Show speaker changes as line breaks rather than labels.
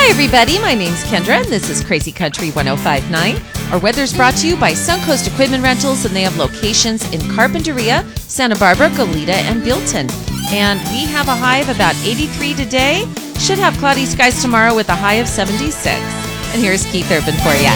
Hi, everybody. My name's Kendra, and this is Crazy Country 1059. Our weather's brought to you by Suncoast Equipment Rentals, and they have locations in Carpinteria, Santa Barbara, Goleta, and Bealton. And we have a high of about 83 today. Should have cloudy skies tomorrow with a high of 76. And here's Keith Urban for you.